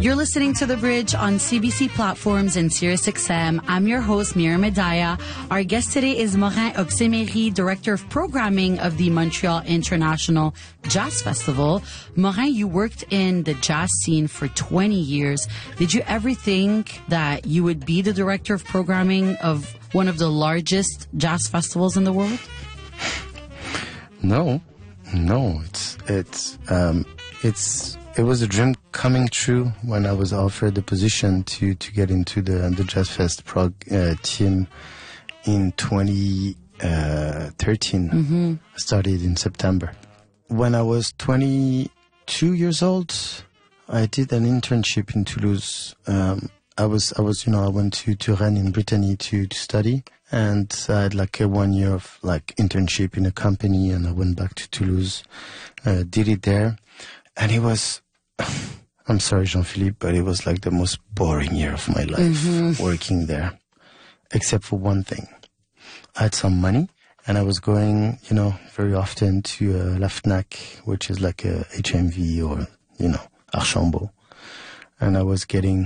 You're listening to The Bridge on CBC platforms and SiriusXM. I'm your host, Miriam Medaya. Our guest today is Morin Oxemery, Director of Programming of the Montreal International Jazz Festival. Morin, you worked in the jazz scene for 20 years. Did you ever think that you would be the Director of Programming of one of the largest jazz festivals in the world? No. It was a dream coming true when I was offered the position to get into the Jazz Fest team in 2013. I started in September. When I was 22 years old, I did an internship in Toulouse. I went to Rennes in Brittany to study, and I had like a 1 year of like internship in a company, and I went back to Toulouse, did it there, and it was, I'm sorry, Jean-Philippe, but it was like the most boring year of my life working there, except for one thing. I had some money, and I was going, very often to La Fnac, which is like a HMV or, Archambault. And I was getting,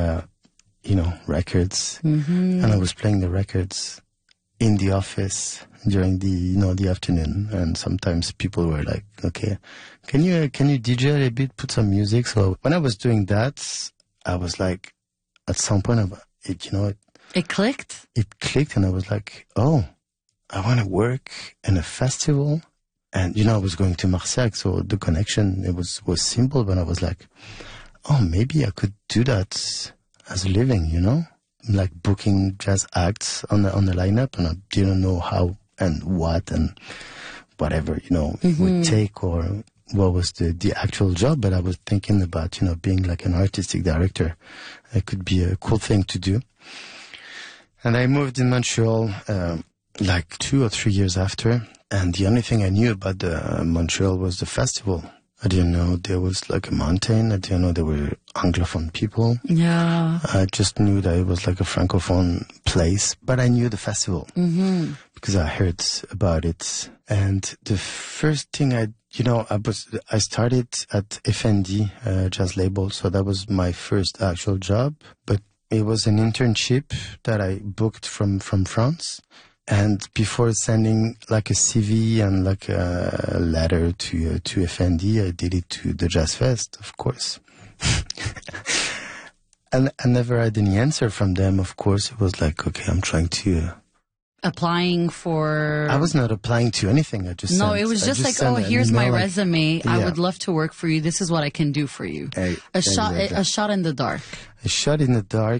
records. And I was playing the records in the office during the afternoon. And sometimes people were like, okay, can you DJ a little bit, put some music? So when I was doing that, I was like, at some point, it clicked? It clicked, and I was like, oh, I want to work in a festival. And, I was going to Marseille, so the connection, it was simple, but I was like, oh, maybe I could do that as a living, like booking jazz acts on the lineup, and I didn't know how and what and whatever, it would take or what was the actual job, but I was thinking about, being like an artistic director. It could be a cool thing to do. And I moved in Montreal, like 2 or 3 years after. And the only thing I knew about Montreal was the festival. I didn't know there was like a mountain. I didn't know there were Anglophone people. Yeah. I just knew that it was like a Francophone place. But I knew the festival because I heard about it. And the first thing I started at FND, jazz label. So that was my first actual job. But it was an internship that I booked from France. And before sending like a CV and like a letter to FND, I did it to the Jazz Fest, of course. And I never had any answer from them, of course. It was like, okay, I'm trying to... Applying for... I was not applying to anything. It was just like, oh, here's my resume. I would love to work for you. This is what I can do for you. A shot in the dark. A shot in the dark.